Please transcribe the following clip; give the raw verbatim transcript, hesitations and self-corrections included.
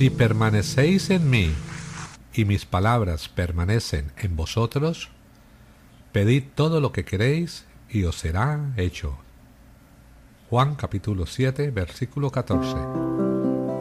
Si permanecéis en mí y mis palabras permanecen en vosotros, pedid todo lo que queréis y os será hecho. Juan capítulo siete, versículo catorce.